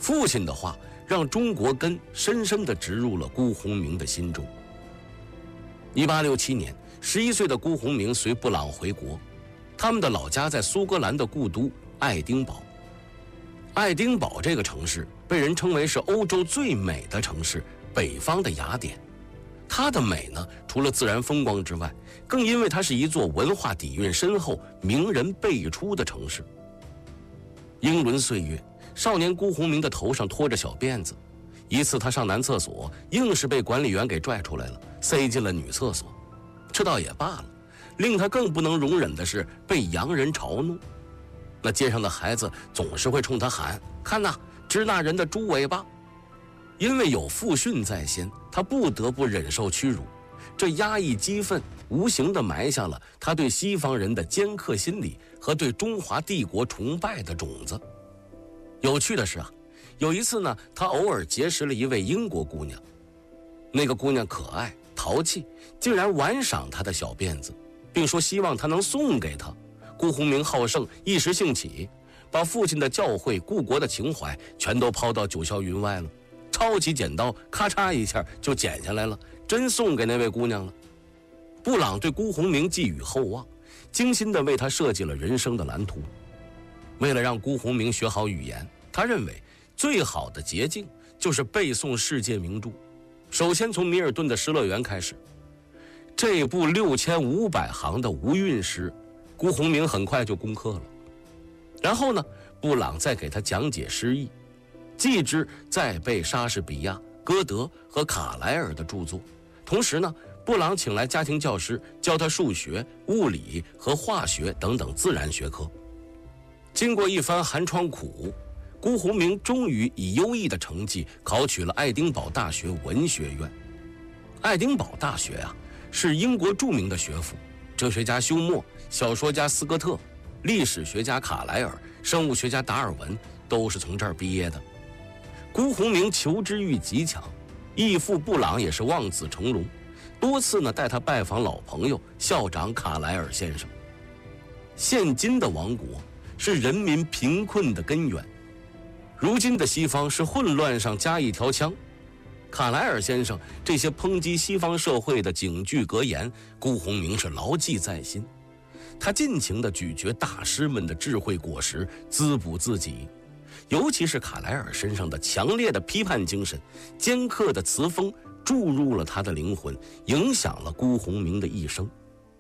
父亲的话让中国根深深地植入了辜鸿铭的心中。1867年，11岁的辜鸿铭随布朗回国，他们的老家在苏格兰的故都爱丁堡。爱丁堡这个城市被人称为是欧洲最美的城市，北方的雅典。它的美呢，除了自然风光之外，更因为它是一座文化底蕴深厚、名人辈出的城市。英伦岁月，少年辜鸿铭的头上拖着小辫子。一次他上男厕所，硬是被管理员给拽出来了，塞进了女厕所。这倒也罢了，令他更不能容忍的是被洋人嘲弄。那街上的孩子总是会冲他喊：“看呐，支那人的猪尾巴！”因为有父训在先，他不得不忍受屈辱。这压抑激愤，无形地埋下了他对西方人的尖刻心理和对中华帝国崇拜的种子。有趣的是啊，有一次呢，他偶尔结识了一位英国姑娘。那个姑娘可爱淘气，竟然玩赏他的小辫子，并说希望他能送给他。辜鸿铭好胜，一时兴起，把父亲的教诲、故国的情怀全都抛到九霄云外了。抄起剪刀，咔嚓一下就剪下来了，真送给那位姑娘了。布朗对辜鸿铭寄予厚望，精心地为他设计了人生的蓝图。为了让辜鸿铭学好语言，他认为最好的捷径就是背诵世界名著。首先从米尔顿的《失乐园》开始，这部6500行的无韵诗，辜鸿铭很快就攻克了。然后呢，布朗再给他讲解诗意，继之再背莎士比亚、歌德和卡莱尔的著作。同时呢，布朗请来家庭教师教他数学、物理和化学等等自然学科。经过一番寒窗苦，辜鸿铭终于以优异的成绩考取了爱丁堡大学文学院。爱丁堡大学啊，是英国著名的学府，哲学家休谟、小说家斯科特、历史学家卡莱尔、生物学家达尔文都是从这儿毕业的。辜鸿铭求知欲极强，义父布朗也是望子成龙，多次呢带他拜访老朋友校长卡莱尔先生。现今的王国是人民贫困的根源，如今的西方是混乱上加一条枪。卡莱尔先生这些抨击西方社会的警句格言，辜鸿铭是牢记在心。他尽情地咀嚼大师们的智慧果实，滋补自己。尤其是卡莱尔身上的强烈的批判精神、尖刻的词风，注入了他的灵魂，影响了辜鸿铭的一生。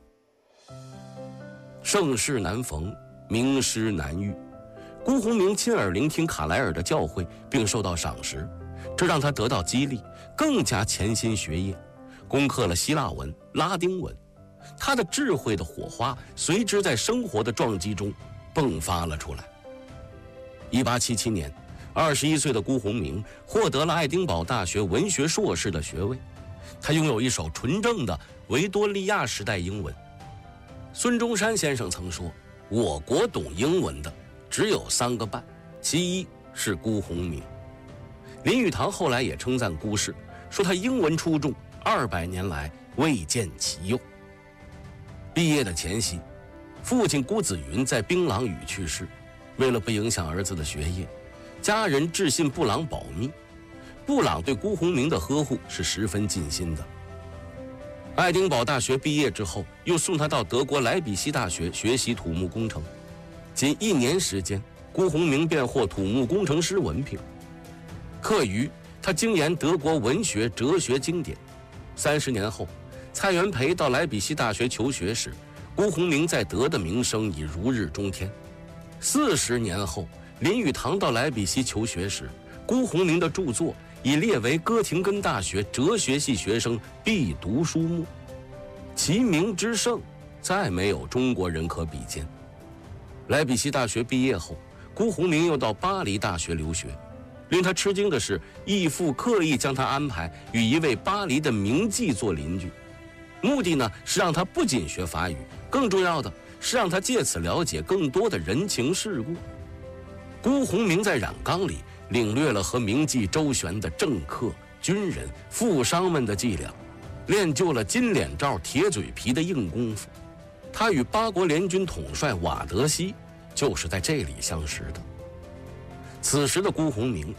盛世难逢，名师难遇。辜鸿铭亲耳聆听卡莱尔的教诲，并受到赏识，这让他得到激励，更加潜心学业，攻克了希腊文、拉丁文。他的智慧的火花随之在生活的撞击中迸发了出来。1877年，21岁的辜鸿铭获得了爱丁堡大学文学硕士的学位。他拥有一手纯正的维多利亚时代英文。孙中山先生曾说，我国懂英文的只有3个半，其一是辜鸿铭。林语堂后来也称赞辜氏，说他英文出众，200年来未见其右。毕业的前夕，父亲辜子云在槟榔屿去世。为了不影响儿子的学业，家人致信布朗保密。布朗对辜鸿铭的呵护是十分尽心的。爱丁堡大学毕业之后，又送他到德国莱比锡大学学习土木工程。仅1年时间，辜鸿铭便获土木工程师文凭。课余，他精研德国文学、哲学经典。30年后，蔡元培到莱比锡大学求学时，辜鸿铭在德的名声已如日中天。40年后，林语堂到莱比锡求学时，辜鸿铭的著作已列为哥廷根大学哲学系学生必读书目，其名之盛，再没有中国人可比肩。莱比锡大学毕业后，辜鸿铭又到巴黎大学留学。令他吃惊的是，义父刻意将他安排与一位巴黎的名妓做邻居，目的呢是让他不仅学法语，更重要的是让他借此了解更多的人情世故。辜鸿铭在染缸里领略了和名妓周旋的政客、军人、富商们的伎俩，练就了金脸罩、铁嘴皮的硬功夫。他与八国联军统帅瓦德西就是在这里相识的。此时的辜鸿铭